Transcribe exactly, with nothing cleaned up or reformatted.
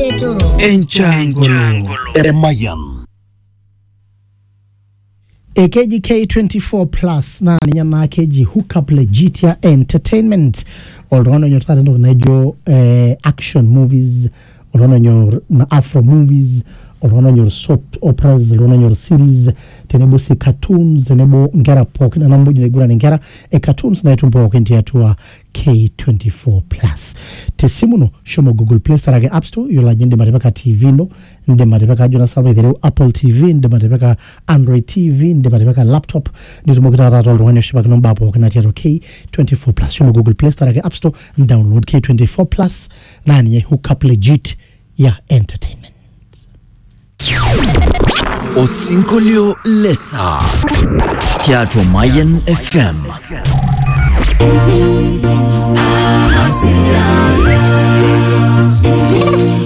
Enchangolo Mayam A K G K twenty-four plus na nyana K G Hookup Legitia Entertainment olrono nyortare ndo najo eh, action movies olrono nyor na afro movies olrono nyor soap operas olrono nyor series tenebo si cartoons tenebo ngera pok na nambo jine gura ngera e cartoons na itumbo kenti atua K twenty-four plus tesimuno shomo Google Play Store App Store yola jinde matebeka T V no nde matebeka jona salve there Apple T V nde matebeka Android T V nde matebeka laptop nitumo kitata tolo wanyo shibaki nomba po kina tiato K twenty-four plus shomo Google Play Store App Store download K twenty-four plus na nye Hookup Legit ya entertainment Osinkolio Lesa Teatro Mayen F M